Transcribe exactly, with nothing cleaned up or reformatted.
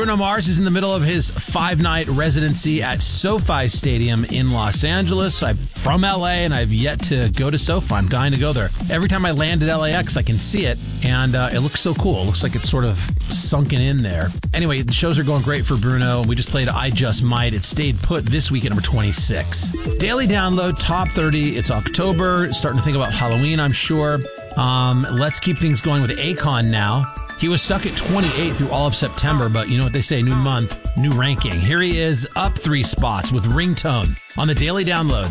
Bruno Mars is in the middle of his five-night residency at SoFi Stadium in Los Angeles. I'm from L A, and I've yet to go to SoFi. I'm dying to go there. Every time I land at L A X, I can see it, and uh, it looks so cool. It looks like it's sort of sunken in there. Anyway, the shows are going great for Bruno. We just played I Just Might. It stayed put this week at number twenty-six. Daily download, top thirty. It's October. Starting to think about Halloween, I'm sure. Um, let's keep things going with Akon now. He was stuck at twenty-eight through all of September, but you know what they say, new month, new ranking. Here he is, up three spots with Ringtone on the Daily Download.